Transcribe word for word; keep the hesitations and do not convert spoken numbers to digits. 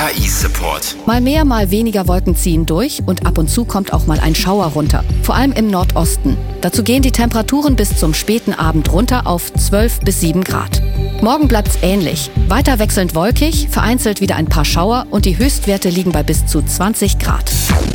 K I-Support. Mal mehr, mal weniger Wolken ziehen durch und ab und zu kommt auch mal ein Schauer runter. Vor allem im Nordosten. Dazu gehen die Temperaturen bis zum späten Abend runter auf zwölf bis sieben Grad. Morgen bleibt's ähnlich. Weiter wechselnd wolkig, vereinzelt wieder ein paar Schauer und die Höchstwerte liegen bei bis zu zwanzig Grad.